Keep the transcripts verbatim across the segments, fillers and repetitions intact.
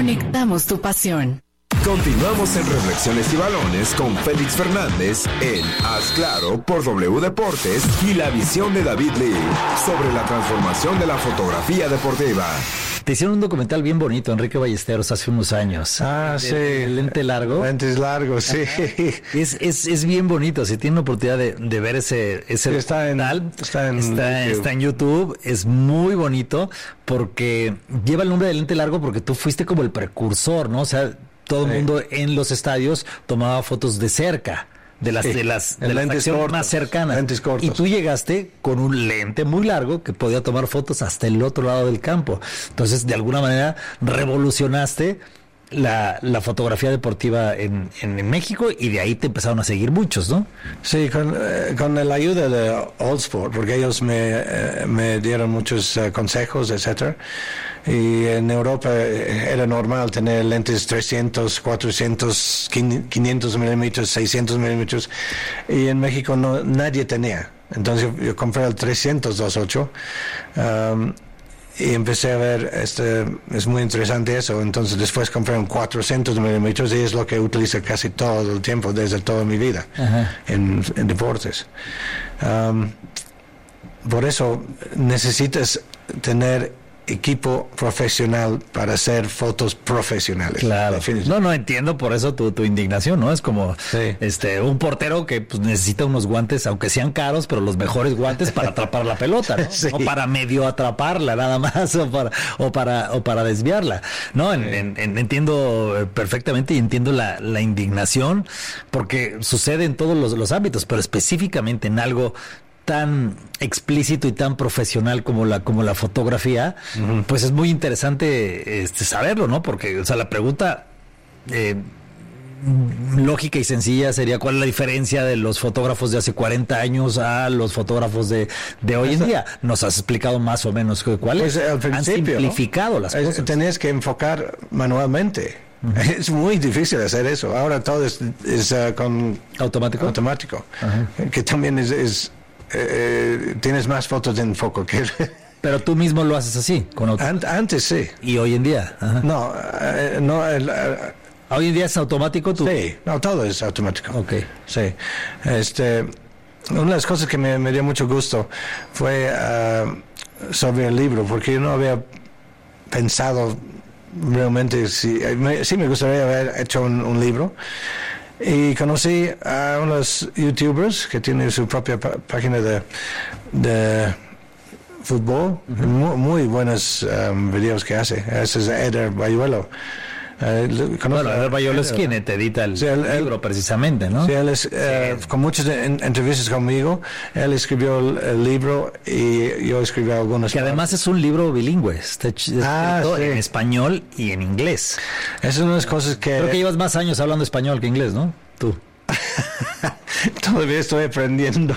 Conectamos tu pasión. Continuamos en Reflexiones y Balones con Félix Fernández en Haz Claro por W Deportes y la visión de David Lee sobre la transformación de la fotografía deportiva. Te hicieron un documental bien bonito, Enrique Ballesteros, hace unos años. Ah, de, sí. De lente largo. Lentes largos, sí. Es, es, es bien bonito. Si tienen la oportunidad de, de ver ese, ese sí, está en, documental, está en está, YouTube. está en YouTube. Es muy bonito porque lleva el nombre de lente largo porque tú fuiste como el precursor, ¿no? O sea, todo el sí. mundo en los estadios tomaba fotos de cerca. De las, sí, de las, de las acciones más cercanas. Lentes cortos. Y tú llegaste con un lente muy largo que podía tomar fotos hasta el otro lado del campo. Entonces, de alguna manera, revolucionaste la, la fotografía deportiva en, en, en México y de ahí te empezaron a seguir muchos, ¿no? Sí, con, eh, con la ayuda de All Sport, porque ellos me, eh, me dieron muchos eh, consejos, etcétera. Y en Europa era normal tener lentes trescientos, cuatrocientos, quinientos milímetros, seiscientos milímetros, y en México no, nadie tenía. Entonces yo, yo compré el trescientos dos punto ocho um, y empecé a ver, este, es muy interesante eso. Entonces después compré un cuatrocientos milímetros y es lo que utilizo casi todo el tiempo, desde toda mi vida, en, en deportes. Um, por eso necesitas tener equipo profesional para hacer fotos profesionales. Claro. No, no entiendo por eso tu, tu indignación, ¿no? Es como sí. este un portero que pues, necesita unos guantes, aunque sean caros, pero los mejores guantes para atrapar la pelota, ¿no? Sí. O para medio atraparla nada más, o para o para o para desviarla. No, en, en, en, entiendo perfectamente y entiendo la, la indignación, porque sucede en todos los, los ámbitos, pero específicamente en algo tan explícito y tan profesional como la como la fotografía, uh-huh. Pues es muy interesante este saberlo, ¿no? Porque, o sea, la pregunta eh, lógica y sencilla sería ¿cuál es la diferencia de los fotógrafos de hace cuarenta años a los fotógrafos de, de hoy en día? Nos has explicado más o menos cuál es. Pues al principio, han simplificado, ¿no?, las es, cosas. Tenés que enfocar manualmente. Uh-huh. Es muy difícil hacer eso. Ahora todo es, es uh, con automático. Automático. Uh-huh. Que también es, es Eh, tienes más fotos en foco que... Pero tú mismo lo haces así, con auto... Ant- antes sí. ¿Y hoy en día? Ajá. No, uh, no... El, uh, ¿Hoy en día es automático? ¿Tú? Sí, no, todo es automático. Ok. Sí. Este, una de las cosas que me, me dio mucho gusto fue uh, sobre el libro, porque yo no había pensado realmente si... Me, sí me gustaría haber hecho un, un libro. Y conocí a unos youtubers que tienen su propia p- página de, de fútbol, uh-huh. muy, muy buenos um, videos que hace. Ese es Eder Bayuelo. Uh, bueno, Eder Bayuelo es quien te edita el, sí, el libro, precisamente, ¿no? Sí, él es, uh, sí. Con muchas en, entrevistas conmigo, él escribió el, el libro y yo escribí algunos. Que además es un libro bilingüe, está escrito ah, sí. en español y en inglés. Es una de las cosas que... Creo que llevas más años hablando español que inglés, ¿no? Tú. Todavía estoy aprendiendo.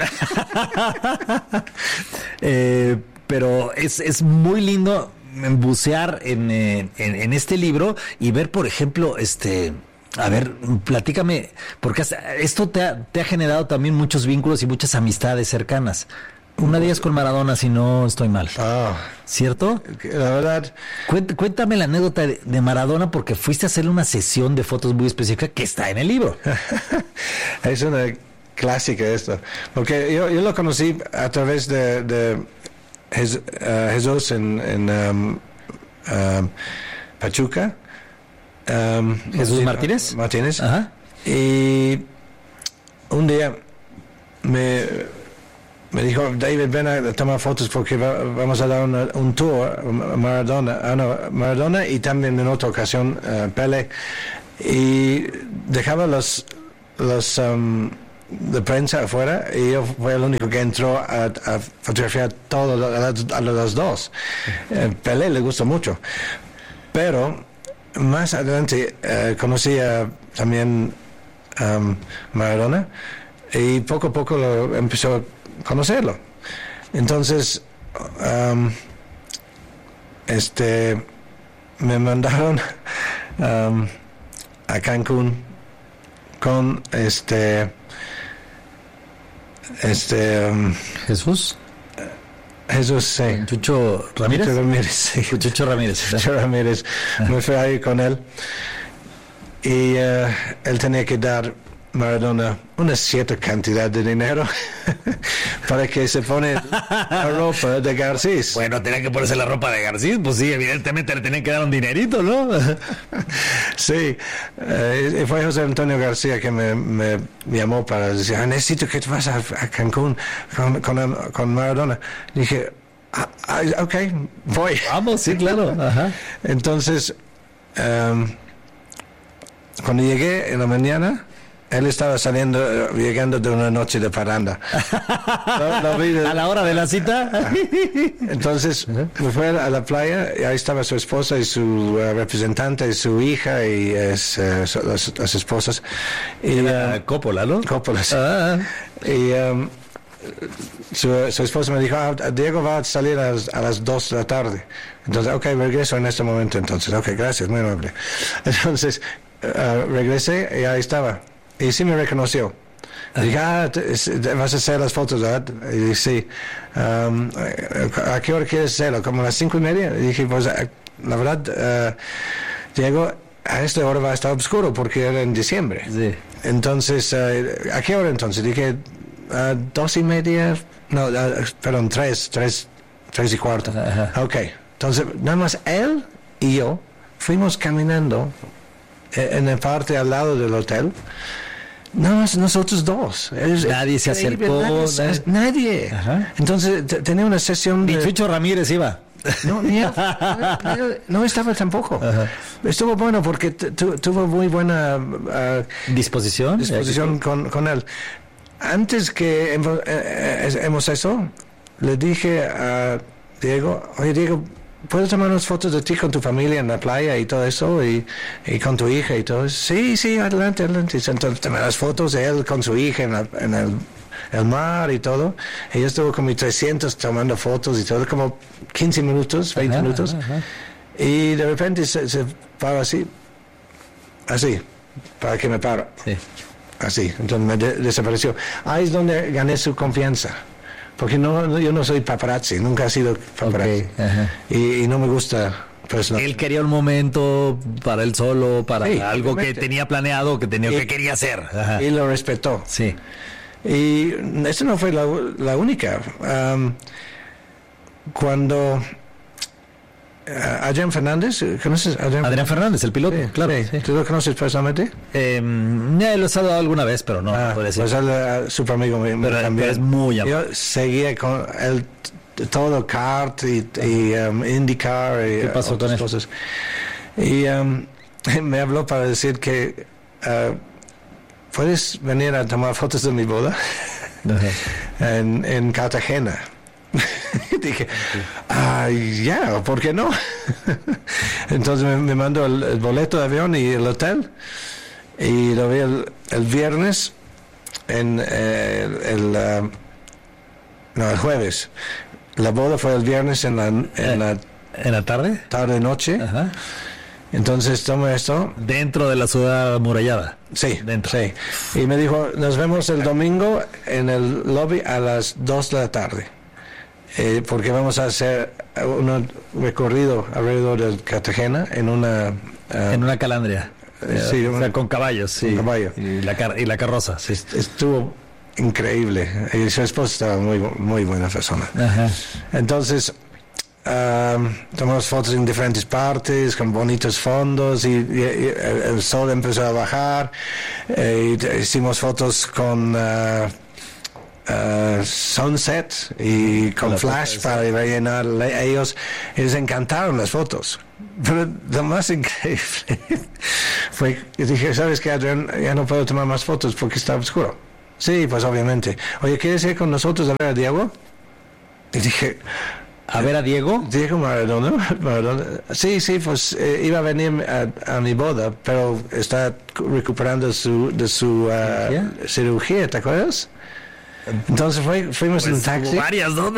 eh, pero es, es muy lindo bucear en, en, en este libro y ver, por ejemplo, este... A ver, platícame, porque esto te ha, te ha generado también muchos vínculos y muchas amistades cercanas. Una de ellas con Maradona, si no estoy mal. Oh, ¿Cierto? La verdad... Cuéntame la anécdota de, de Maradona, porque fuiste a hacerle una sesión de fotos muy específica que está en el libro. Es una clásica esto. Porque yo, yo lo conocí a través de, de Jes, uh, Jesús en, en um, um, Pachuca. Um, ¿Jesús Martínez? Martínez. Ajá. Y un día me... Me dijo, David, ven a tomar fotos porque va, vamos a dar una, un tour a Maradona, a no, Maradona y también en otra ocasión uh, Pelé. Y dejaba los, los um, de prensa afuera y yo fui el único que entró a, a fotografiar todo a, a los dos. Uh, Pelé le gustó mucho. Pero más adelante uh, conocí a, también um, Maradona y poco a poco lo empezó a conocerlo. Entonces um, este me mandaron um, a Cancún con este este um, Jesús Jesús, sí. Chucho Ramírez. Chucho Ramírez, sí. Chucho Ramírez. Chucho Ramírez. Me fui ahí con él. Y uh, él tenía que dar Maradona una cierta cantidad de dinero para que se pone la ropa de Garcís. Bueno, tenía que ponerse la ropa de Garcís, pues sí, evidentemente le tenían que dar un dinerito, ¿no? Sí, eh, fue José Antonio García que me, me llamó para decir, ah, necesito que te vas a, a Cancún con, con, con Maradona. Dije, ah, ah, ok, voy. Vamos, sí, claro. Ajá. Entonces, um, cuando llegué en la mañana, él estaba saliendo, llegando de una noche de parranda. Lo, lo vi de, a la hora de la cita. Entonces me fue a la playa y ahí estaba su esposa y su uh, representante y su hija y es, uh, las, las esposas. Y uh, Coppola, ¿no? Coppola, sí. Ah. Y um, su, su esposa me dijo, ah, Diego va a salir a las, a las dos de la tarde. Entonces, ok, regreso en este momento. Entonces, ok, gracias, muy amable. Entonces, uh, regresé y ahí estaba. Y sí me reconoció. Uh-huh. Dije, ah, te, te, vas a hacer las fotos, ¿verdad? Y dije, sí. Um, ¿A qué hora quieres hacerlo? ¿Como a las cinco y media? Y dije, pues, la verdad, uh, Diego, a esta hora va a estar oscuro porque era en diciembre. Sí. Entonces, uh, ¿a qué hora entonces? Dije, uh, dos y media, no, uh, perdón, tres, tres, tres y cuarto. Uh-huh. Ok. Entonces, nada más él y yo fuimos caminando en la parte al lado del hotel. Nada más nosotros dos. Es, nadie se acercó. Nadie. nadie. Entonces t- tenía una sesión de... Ni Chucho Ramírez iba. No, ni él, no, no estaba tampoco. Ajá. Estuvo bueno porque t- t- tuvo muy buena uh, disposición, disposición con, con él. Antes que hemos, eh, hemos eso, le dije a Diego, oye Diego, ¿puedes tomar unas fotos de ti con tu familia en la playa y todo eso? Y, y con tu hija y todo eso. Sí, sí, adelante, adelante. Entonces tomé las fotos de él con su hija en, la, en el, el mar y todo. Y yo estuve con mis trescientos tomando fotos y todo, como quince minutos, veinte ajá, minutos. Ajá, ajá. Y de repente se, se para así, así, para que me para. Sí. Así, entonces me de, desapareció. Ahí es donde gané su confianza. Porque no, no, yo no soy paparazzi, nunca he sido paparazzi. Okay, y, y no me gusta. Pues, no. Él quería un momento para él solo, para sí, algo obviamente. Que tenía planeado, que tenía y, que quería hacer. Ajá. Y lo respetó. Sí. Y esta no fue la, la única. Um, cuando uh, Adrián Fernández, ¿conoces a Adrián, Adrián Fernández, el piloto? Sí, claro. Sí. Sí. ¿Tú lo conoces personalmente? Eh, ya lo he saludado alguna vez, pero no. Ah, pues él es súper amigo mío pero, también. Pero es muy amable. Yo seguía con él todo kart y, y um, IndyCar y ¿qué pasó otras con cosas. Y um, me habló para decir que uh, puedes venir a tomar fotos de mi boda en, en Cartagena. Dije, ah, ya, ¿por qué no? Entonces me, me mandó el, el boleto de avión y el hotel y lo vi el, el viernes en eh, el, el uh, no, el jueves. La boda fue el viernes en la en eh, la, ¿en la tarde tarde noche. Ajá. Entonces tomé esto dentro de la ciudad amurallada. Sí, dentro. Sí. Y me dijo, nos vemos el domingo en el lobby a las dos de la tarde. Eh, porque vamos a hacer un recorrido alrededor de Cartagena en una... Uh, en una calandria. Eh, sí, o sea, con caballos, sí. Con caballo. Y la, car- y la carroza, sí. Estuvo increíble. Y su esposa estaba muy, muy buena persona. Ajá. Entonces, um, tomamos fotos en diferentes partes, con bonitos fondos, y, y, y el sol empezó a bajar. Eh, y hicimos fotos con... Uh, Uh, sunset y con la flash para rellenar a ellos. Les encantaron las fotos, pero lo más increíble fue que dije, ¿sabes qué, Adrián? Ya no puedo tomar más fotos porque está oscuro. Sí, pues obviamente. Oye, ¿quieres ir con nosotros a ver a Diego? Y dije, ¿a ver a Diego? Diego Maradona. Maradona. Sí, sí, pues eh, iba a venir a, a mi boda, pero está recuperando su, de su uh, ¿Cirugía? cirugía, ¿te acuerdas? Entonces fue, fuimos pues en un taxi. Varias, ¿no?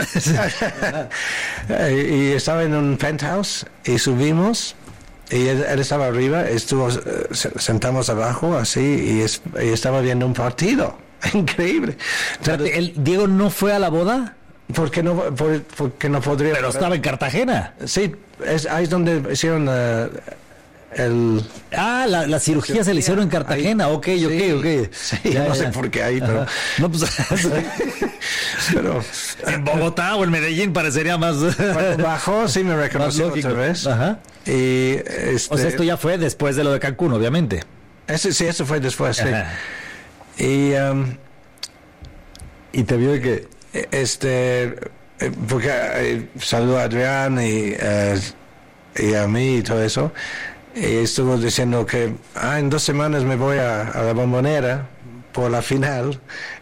y, y estaba en un penthouse y subimos y él, él estaba arriba, estuvo sentamos abajo así y, es, y estaba viendo un partido. Increíble. Espérate, ¿el Diego no fue a la boda? Porque no, por, porque no podría... Pero estaba en Cartagena. Sí, es, ahí es donde hicieron uh, el... Ah, la, la cirugía se le hicieron en Cartagena. Ahí, ok, sí, ok, ok. Sí, ya, no ya. sé por qué ahí, pero... Ajá. No, pues... pero en Bogotá o en Medellín parecería más... Cuando bajó, sí me reconoció otra vez. Ajá. Y, este, o sea, esto ya fue después de lo de Cancún, obviamente. Ese, sí, eso fue después, sí. Ajá. Y... Um, y te vio que... Este... Porque eh, saludó a Adrián y, uh, y a mí y todo eso. Y estuvo diciendo que ah, en dos semanas me voy a, a la Bombonera por la final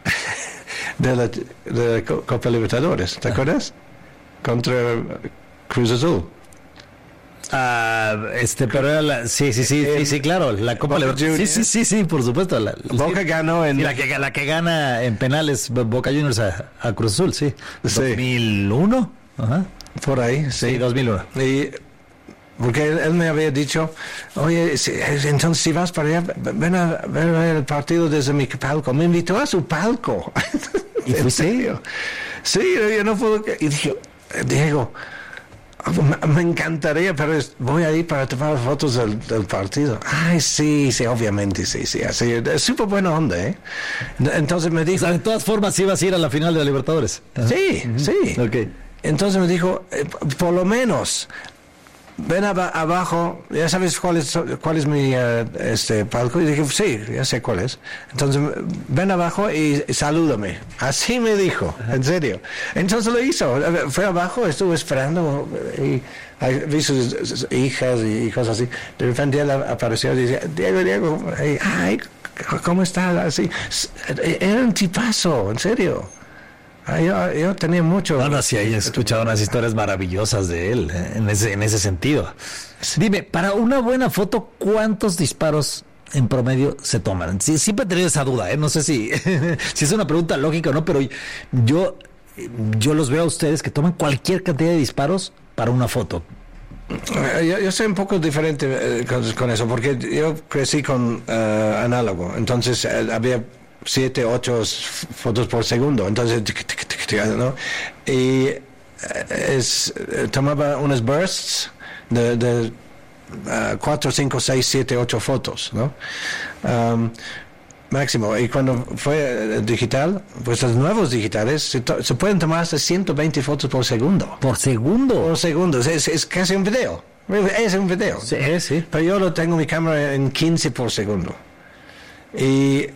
de la, de la Copa Libertadores. ¿Te acuerdas? Contra Cruz Azul. Ah, este, pero era la, sí, sí, sí, sí, sí, claro, la Copa Libertadores. Sí, sí, sí, sí, por supuesto. La, Boca sí, ganó en... sí, la, que, la que gana en penales Boca Juniors a, a Cruz Azul, sí. Sí. ¿dos mil uno? Ajá. Por ahí, sí. Sí, dos mil uno. Y porque él, él me había dicho, oye, si, entonces si vas para allá, ven a ver el partido desde mi palco. Me invitó a su palco. ¿Y fuiste? Sí, yo no puedo... Y dije, Diego... Me encantaría, pero voy a ir para tomar fotos del, del partido. Ay, sí, sí, obviamente, sí, sí. Así, es súper buena onda, ¿eh? Entonces me dijo... O sea, de todas formas ibas a ir a la final de la Libertadores. Ajá. Sí, uh-huh. sí. Okay. Entonces me dijo, eh, por lo menos, ven ab- abajo, ya sabes cuál es, cuál es mi uh, este palco. Y dije, sí, ya sé cuál es. Entonces, ven abajo y, y salúdame. Así me dijo, en serio. Entonces lo hizo. Fue abajo, estuvo esperando y vi sus, sus hijas y cosas así. De repente él apareció y decía, Diego, Diego, ay, ¿cómo estás? Así. Era un tipazo, en serio. Yo, yo tenía mucho... No, no, sí, he escuchado unas historias maravillosas de él, eh, en ese en ese sentido. Dime, para una buena foto, ¿cuántos disparos en promedio se toman? Sí, siempre he tenido esa duda, ¿eh? No sé si, si es una pregunta lógica o no, pero yo, yo los veo a ustedes que toman cualquier cantidad de disparos para una foto. Yo, yo soy un poco diferente eh, con, con eso, porque yo crecí con uh, análogo, entonces eh, había... siete, ocho fotos por segundo, entonces ¿no? y es, tomaba unos bursts de, de uh, cuatro, cinco, seis, siete, ocho fotos, ¿no? Um, máximo. Y cuando fue digital, pues los nuevos digitales se, to- se pueden tomar hasta ciento veinte fotos por segundo. ¿Por segundo? Por segundo, es, es casi un video. Es un video. Sí, sí. Pero yo lo tengo mi cámara en quince por segundo. Y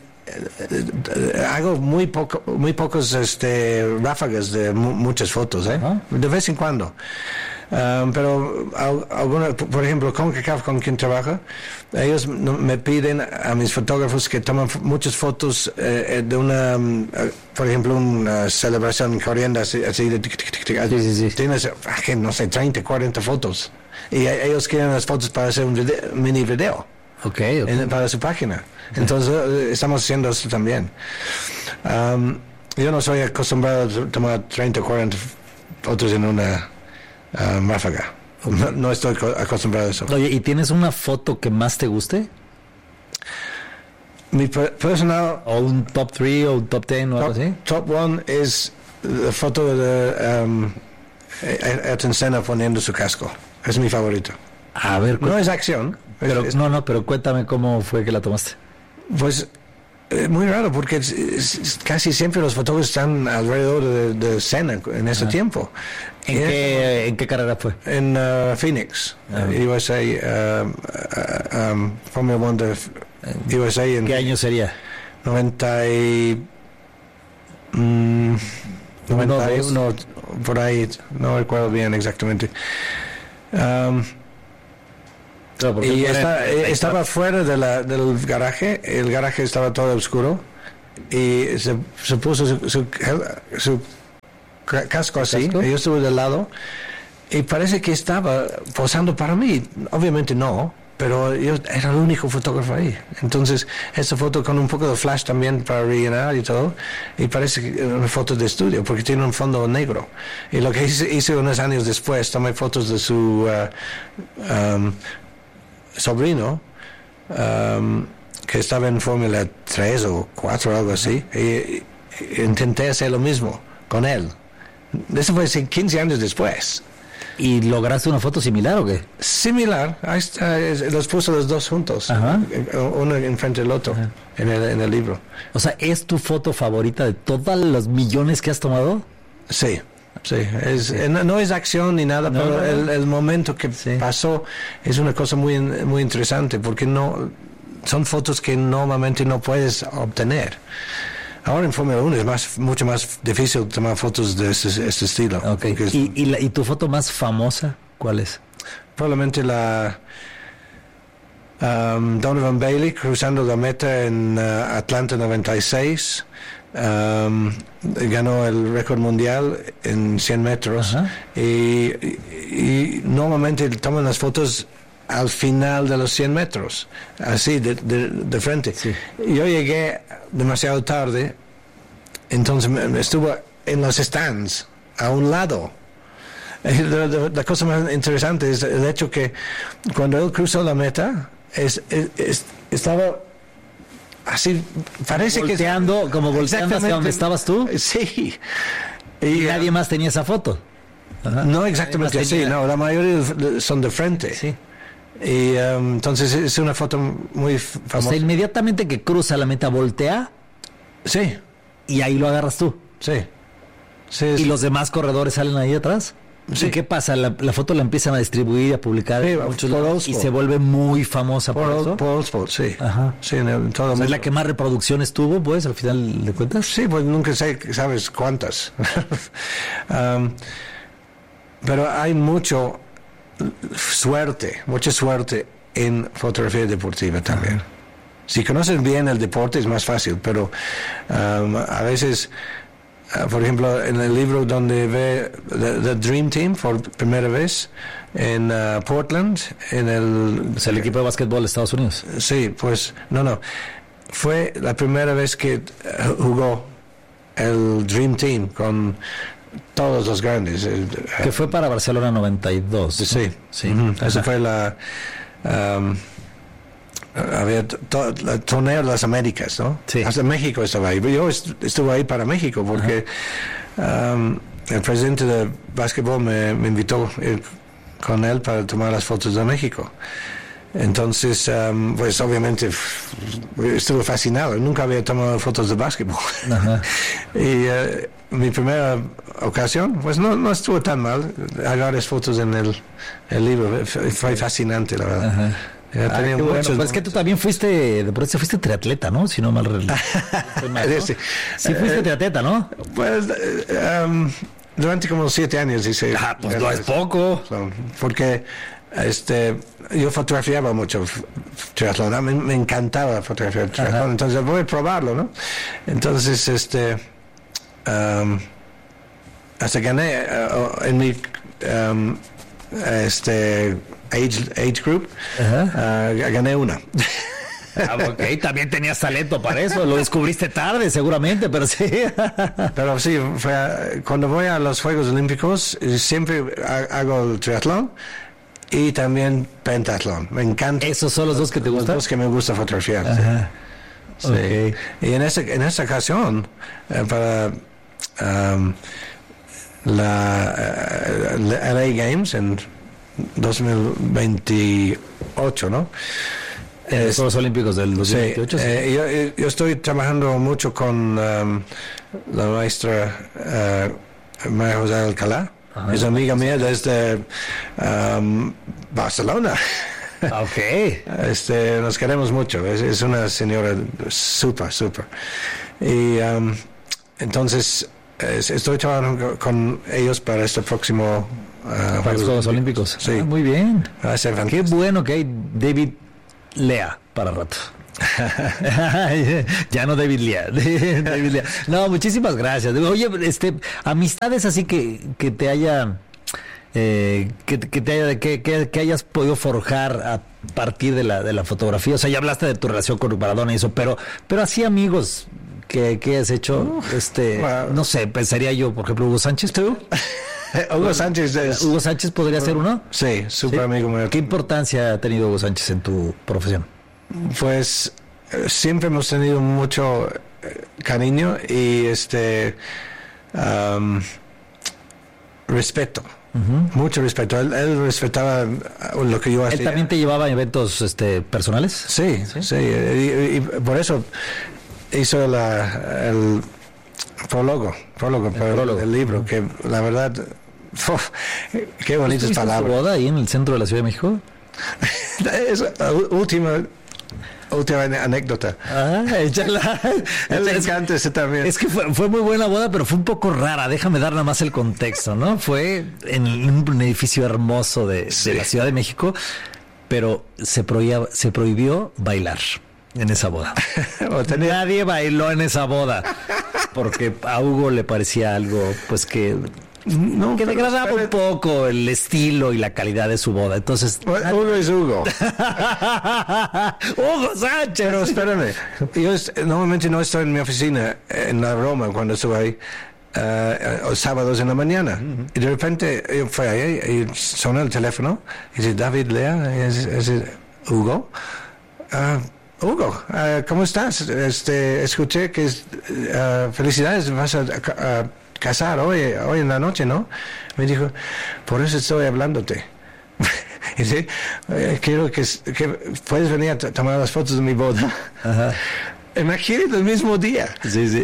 hago muy poco, muy pocos este, ráfagas de mu- muchas fotos, ¿eh? Uh-huh. De vez en cuando. Um, pero alguna, por ejemplo, CONCACAF, con quien trabaja, ellos no, me piden a mis fotógrafos que tomen f- muchas fotos eh, de una, um, por ejemplo, una celebración corriendo así, así de tic, tic, tic, tic, sí, sí, sí. Tienes, no sé, treinta, cuarenta fotos. Y ellos quieren las fotos para hacer un video, mini video. Okay, okay. En, para su página. Entonces estamos haciendo eso también. Um, yo no soy acostumbrado a tomar treinta o cuarenta fotos en una um, ráfaga. Okay. No, no estoy acostumbrado a eso. Oye, ¿y tienes una foto que más te guste? Mi per- personal... ¿O un top tres o un top diez o algo top, así? Top one es la foto de um, Ayrton Senna poniendo su casco. Es mi favorito. A ver, cu- No es acción. pero, es, es, no, no, pero cuéntame cómo fue que la tomaste. Pues eh, muy raro, porque es, es, casi siempre los fotógrafos están alrededor de, de Senna en ese Ajá. tiempo. ¿En qué, ¿En qué carrera fue? En uh, Phoenix, uh, U S A, um, uh, um, Formula One de U S A. En ¿Qué año sería? noventa y... Mm, noventa y uno, por ahí, no recuerdo bien exactamente. Um, No, y está, estaba fuera de la, del garaje, el garaje estaba todo oscuro y se, se puso su, su, su casco así, ¿Casco? Yo estuve del lado y parece que estaba posando para mí, obviamente no, pero yo era el único fotógrafo ahí. Entonces esta foto con un poco de flash también para rellenar y todo, y parece que una foto de estudio porque tiene un fondo negro. Y lo que hice, hice unos años después, tomé fotos de su uh, um, sobrino, um, que estaba en Fórmula tres o cuatro o algo así, y, y intenté hacer lo mismo con él, Eso fue quince años después. ¿Y lograste una foto similar o qué? Similar, ahí está, es, los puse los dos juntos, Ajá. uno enfrente del otro, en el, en el libro. O sea, ¿es tu foto favorita de todas los millones que has tomado? Sí, sí, es, sí. No, no es acción ni nada, no, pero no. El, el momento que sí. pasó es una cosa muy, muy interesante, porque no son fotos que normalmente no puedes obtener. Ahora en Fórmula uno es más, mucho más difícil tomar fotos de este, este estilo. Okay. Es, ¿Y, y, la, ¿Y tu foto más famosa cuál es? Probablemente la um, Donovan Bailey cruzando la meta en uh, Atlanta noventa y seis. Um, ganó el récord mundial en cien metros. Y, y, y normalmente toman las fotos al final de los cien metros, así de, de, de frente. Sí. Yo llegué demasiado tarde, entonces estuve en los stands a un lado. La, la, la cosa más interesante es el hecho que cuando él cruzó la meta es, es, es, estaba así, parece volteando, que como volteando hacia donde estabas tú. Sí. Y, y nadie uh, más tenía esa foto. Ajá. No exactamente así, no, la mayoría son de frente. Sí. Y um, entonces es una foto muy famosa. O sea, inmediatamente que cruza la meta voltea. Sí. Y ahí lo agarras tú. Sí. sí ¿Y sí. los demás corredores salen ahí atrás? Sí. ¿Y qué pasa? La, la foto la empiezan a distribuir y a publicar sí, en muchos lados y se vuelve muy famosa por, por eso. Por Sport, sí. Ajá. Sí, en, el, en todo o sea, es la que más reproducciones tuvo, pues, al final de cuentas. Sí, pues nunca sé, sabes cuántas. um, pero hay mucho suerte, mucha suerte en fotografía deportiva también. Ajá. Si conoces bien el deporte es más fácil, pero um, a veces, uh, por ejemplo, en el libro donde ve The, the Dream Team por primera vez en uh, Portland, en el... Es el equipo de básquetbol de Estados Unidos. Sí, pues, no, no. Fue la primera vez que uh, jugó el Dream Team con todos los grandes. Que fue para Barcelona noventa y dos. ¿no? Sí, sí. Uh-huh. Esa fue la... Um, había to, to, torneo de las Américas, ¿no? Sí. Hasta México estaba ahí. Yo est- estuve ahí para México porque um, el presidente de básquetbol me, me invitó a ir con él para tomar las fotos de México. Entonces, um, pues obviamente estuve fascinado. Nunca había tomado fotos de básquetbol. Ajá. Y uh, mi primera ocasión, pues no, no estuvo tan mal. Agarré fotos en el, el libro. Fue fascinante, la verdad. Ajá. Ya ah, tenía bueno. Pues es que tú también fuiste, de por eso fuiste triatleta, ¿no? Si no mal recuerdo. ¿no? Sí, sí fuiste eh, triatleta, ¿no? Pues um, durante como siete años hice. Ah, pues no es poco. So, porque este yo fotografiaba mucho triatlón, me, me encantaba fotografiar triatlón. Ajá. Entonces voy a probarlo, ¿no? Entonces este um, hasta gané uh, en mi um, este age age group uh, gané una. Ah, ok, también tenías talento para eso, lo descubriste tarde seguramente, pero sí. Pero sí, fue, cuando voy a los Juegos Olímpicos siempre hago el triatlón y también pentatlón. Me encanta. ¿Esos son los dos que te gustan? Los dos que me gusta fotografiar. Ajá. Sí. Okay. Y en esta en esta ocasión eh, para um, la, uh, la L A Games en dos mil veintiocho, ¿no? En los Juegos Olímpicos del dos mil veintiocho. Sí, sí. Eh, yo, yo estoy trabajando mucho con um, la maestra uh, María José Alcalá. Ajá. Es amiga mía desde um, Barcelona. Ok. Este, nos queremos mucho. Es, es una señora súper, súper. Y um, entonces es, estoy trabajando con ellos para este próximo Uh, para los Juegos Olímpicos. Sí. Ah, muy bien. Va a ser Qué bueno que hay David Lea para rato. Ya no David Lea. David Lea. No, muchísimas gracias. Oye, este, amistades así que, que te haya eh, que, que te haya que, que, que hayas podido forjar a partir de la de la fotografía. O sea, ya hablaste de tu relación con Maradona y eso, pero, pero así amigos que, que has hecho, uh, este, wow. No sé, pensaría yo, por ejemplo, Hugo Sánchez, ¿tú? Hugo Sánchez es... ¿Hugo Sánchez podría ser uno? Sí, súper ¿Sí? amigo mío. ¿Qué importancia ha tenido Hugo Sánchez en tu profesión? Pues eh, siempre hemos tenido mucho eh, cariño y este um, respeto. Uh-huh. Mucho respeto. Él, él respetaba lo que yo hacía. ¿Él también te llevaba a eventos este, personales? Sí, sí. sí. Y, y por eso hizo la, el prólogo, prólogo el para prólogo. El libro, que la verdad, uf, qué bonitas palabras. ¿Tu boda ahí en el centro de la Ciudad de México? Es última... Última anécdota. Ah, échala. Él le encanta ese también. Es que fue, fue muy buena boda, pero fue un poco rara. Déjame dar nada más el contexto, ¿no? Fue en un edificio hermoso de, sí. de la Ciudad de México, pero se prohibía, se prohibió bailar en esa boda. tenía... Nadie bailó en esa boda, porque a Hugo le parecía algo, pues que... No, que degradaba un poco el estilo y la calidad de su boda. Entonces, Hugo es Hugo. Hugo Sánchez. Pero espérame, yo est- normalmente no estoy en mi oficina en la Roma cuando estuve ahí, uh, sábados en la mañana. Uh-huh. Y de repente yo fui ahí y sonó el teléfono y dice, David Lea, es, es Hugo. Uh, Hugo, uh, ¿cómo estás? Este, escuché que uh, felicidades, vas a... a casar hoy, hoy en la noche, ¿no? Me dijo, por eso estoy hablándote. Y sí, eh, quiero que, que puedes venir a t- tomar las fotos de mi boda. Ajá. Imagínate el mismo día. Sí, sí.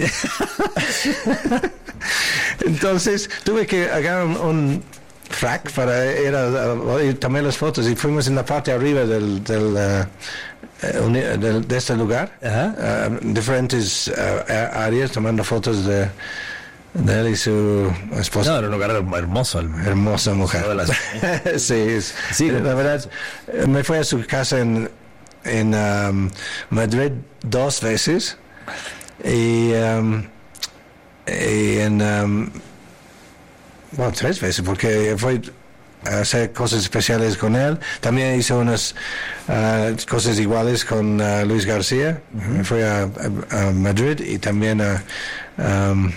Entonces tuve que agarrar un, un frac para ir a, a, a tomar las fotos y fuimos en la parte arriba del, del uh, uni, del de este lugar. Ajá. Uh, diferentes uh, áreas tomando fotos de de él y su esposa. No, era un lugar hermoso. Hermosa mujer. Las... sí, es, sí, la verdad, me fui a su casa en, en um, Madrid dos veces y, um, y en, um, bueno, tres veces, porque fui a hacer cosas especiales con él. También hizo unas uh, cosas iguales con uh, Luis García. Uh-huh. Me fui a, a, a Madrid y también a... Um,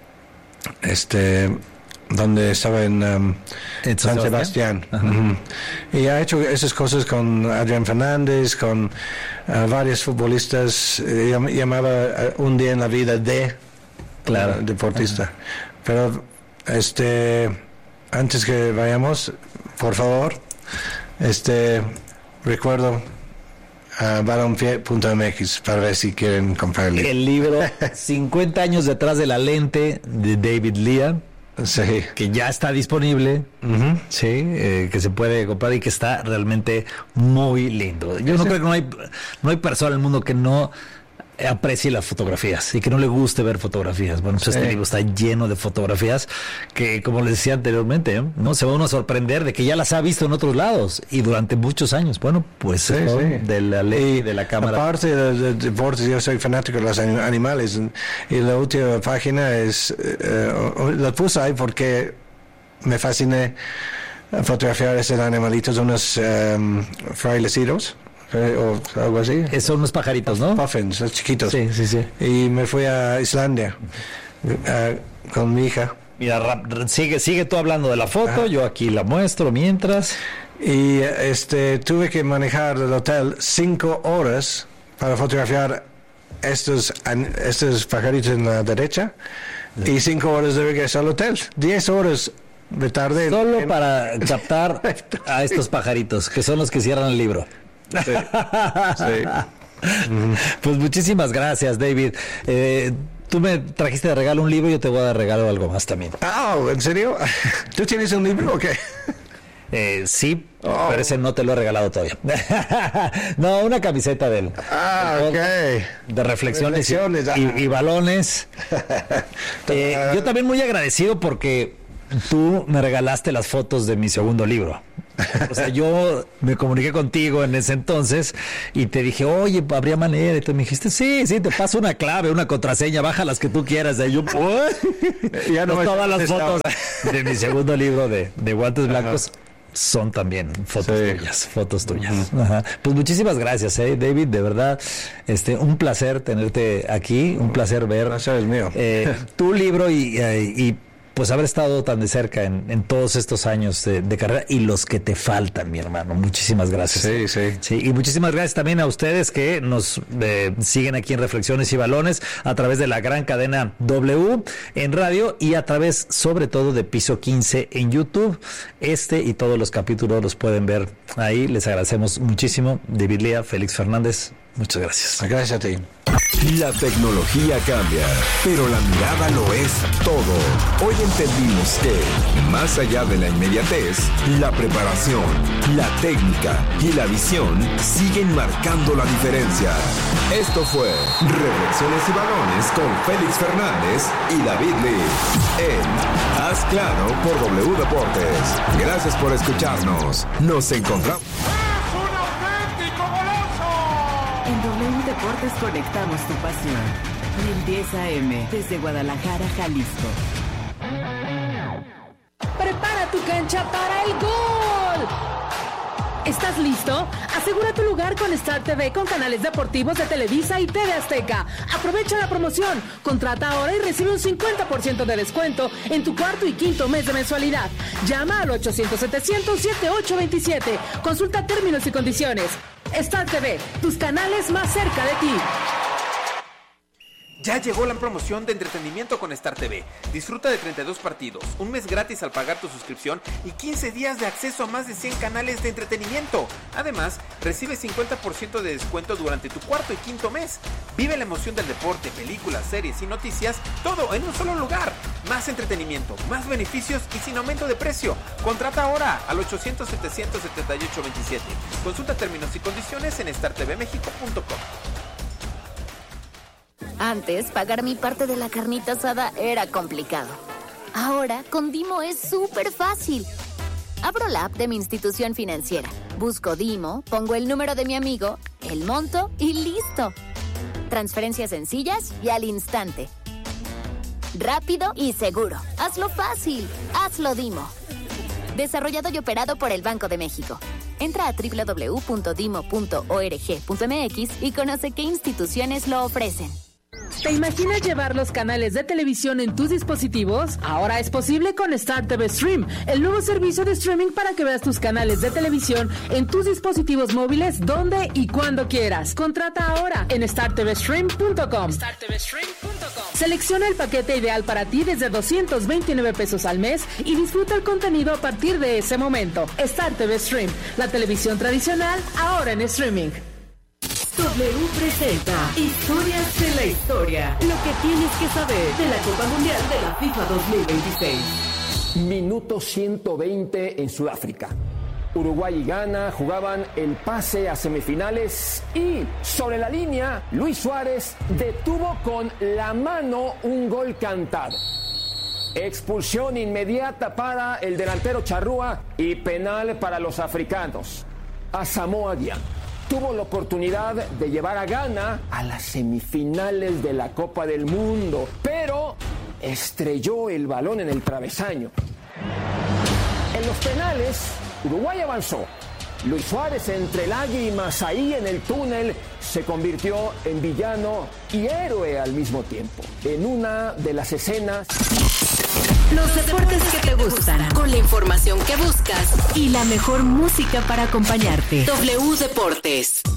este donde estaba en, um, en San Sebastián, Sebastián. Uh-huh. Y ha hecho esas cosas con Adrián Fernández, con uh, varios futbolistas. eh, llamaba uh, un día en la vida de claro. uh, deportista. Uh-huh. Pero este antes que vayamos, por favor, este recuerdo Uh, balonpié punto m x para ver si quieren comprarle el libro cincuenta años detrás de la lente de David Lea, sí. que ya está disponible, uh-huh. sí, eh, que se puede comprar y que está realmente muy lindo. Yo no sí. creo que no hay no hay persona en el mundo que no aprecie las fotografías y que no le guste ver fotografías. Bueno, pues sí. este libro está lleno de fotografías que, como les decía anteriormente, ¿eh? no se va uno a sorprender de que ya las ha visto en otros lados y durante muchos años. Bueno, pues sí, sí. de la ley, de la cámara. Aparte de deportes, yo soy fanático de los animales y la última página es uh, la puse ahí porque me fasciné fotografiar esos animalitos, unos um, frailecitos. O algo así. Son unos pajaritos, ¿no? Puffins, los chiquitos. Sí, sí, sí. Y me fui a Islandia uh, con mi hija. Mira, rap, sigue, sigue tú hablando de la foto, ah. yo aquí la muestro mientras. Y este tuve que manejar el hotel cinco horas para fotografiar estos, estos pajaritos en la derecha sí. y cinco horas de regreso al hotel. Diez horas me tardé. Solo en... para captar a estos pajaritos, que son los que cierran el libro. Sí, sí. Pues muchísimas gracias, David. Eh, tú me trajiste de regalo un libro y yo te voy a dar regalo algo más también. Ah, oh, ¿en serio? ¿Tú tienes un libro o qué? Eh, sí, oh. pero ese no te lo he regalado todavía. No, una camiseta de él. Ah, ok. De reflexiones, reflexiones y, y, y balones. eh, yo también muy agradecido porque tú me regalaste las fotos de mi segundo libro. O sea, yo me comuniqué contigo en ese entonces y te dije, oye, habría manera. Y tú me dijiste, sí, sí, te paso una clave, una contraseña, baja las que tú quieras. Y yo, ya no, todas las fotos de mi segundo libro de, de Guantes Blancos. Ajá. Son también fotos sí. tuyas, fotos tuyas. Uh-huh. Ajá. Pues muchísimas gracias, eh, David, de verdad, este, un placer tenerte aquí, un placer ver placer es mío. Eh, tu libro y, y pues haber estado tan de cerca en, en todos estos años de, de carrera y los que te faltan, mi hermano. Muchísimas gracias. Sí, sí. Sí, y muchísimas gracias también a ustedes que nos eh, siguen aquí en Reflexiones y Balones a través de la gran cadena W en radio y a través sobre todo de Piso quince en YouTube. Este y todos los capítulos los pueden ver ahí. Les agradecemos muchísimo. David Lea, Félix Fernández, muchas gracias. Gracias a ti. La tecnología cambia, pero la mirada lo es todo. Hoy entendimos que, más allá de la inmediatez, la preparación, la técnica y la visión siguen marcando la diferencia. Esto fue Reflexiones y Balones con Félix Fernández y David Lee en Haz Claro por W Deportes. Gracias por escucharnos. Nos encontramos. En W Deportes conectamos tu pasión. mil diez A M desde Guadalajara, Jalisco. Prepara tu cancha para el gol. ¿Estás listo? Asegura tu lugar con Star T V con canales deportivos de Televisa y T V Azteca. Aprovecha la promoción. Contrata ahora y recibe un cincuenta por ciento de descuento en tu cuarto y quinto mes de mensualidad. Llama al ochocientos setecientos setenta y ocho veintisiete. Consulta términos y condiciones. Star T V, tus canales más cerca de ti. Ya llegó la promoción de entretenimiento con Star T V. Disfruta de treinta y dos partidos, un mes gratis al pagar tu suscripción y quince días de acceso a más de cien canales de entretenimiento. Además, recibe cincuenta por ciento de descuento durante tu cuarto y quinto mes. Vive la emoción del deporte, películas, series y noticias, todo en un solo lugar. Más entretenimiento, más beneficios y sin aumento de precio. Contrata ahora al ochocientos setecientos setenta y ocho veintisiete. Consulta términos y condiciones en star t v mexico punto com. Antes, pagar mi parte de la carnita asada era complicado. Ahora, con Dimo es súper fácil. Abro la app de mi institución financiera, busco Dimo, pongo el número de mi amigo, el monto y listo. Transferencias sencillas y al instante. Rápido y seguro. Hazlo fácil. Hazlo Dimo. Desarrollado y operado por el Banco de México. Entra a doble u doble u doble u punto dimo punto org punto m x y conoce qué instituciones lo ofrecen. ¿Te imaginas llevar los canales de televisión en tus dispositivos? Ahora es posible con Star T V Stream, el nuevo servicio de streaming para que veas tus canales de televisión en tus dispositivos móviles donde y cuando quieras. Contrata ahora en star t v stream punto com. star t v stream punto com. Selecciona el paquete ideal para ti desde doscientos veintinueve pesos al mes y disfruta el contenido a partir de ese momento. Star T V Stream, la televisión tradicional ahora en streaming. W presenta Historias de la Historia. Lo que tienes que saber de la Copa Mundial de la FIFA dos mil veintiséis. Minuto ciento veinte en Sudáfrica. Uruguay y Ghana jugaban el pase a semifinales y sobre la línea Luis Suárez detuvo con la mano un gol cantado. Expulsión inmediata para el delantero Charrúa y penal para los africanos. Asamoah Gyan tuvo la oportunidad de llevar a Ghana a las semifinales de la Copa del Mundo, pero estrelló el balón en el travesaño. En los penales, Uruguay avanzó. Luis Suárez, entre lágrimas ahí en el túnel, se convirtió en villano y héroe al mismo tiempo. En una de las escenas... Los deportes que te gustan, con la información que buscas y la mejor música para acompañarte. W Deportes.